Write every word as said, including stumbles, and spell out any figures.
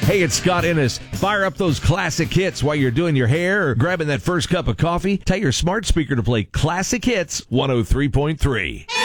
Hey, it's Scott Ennis. Fire up those classic hits while you're doing your hair or grabbing that first cup of coffee. Tell your smart speaker to play Classic Hits one oh three point three.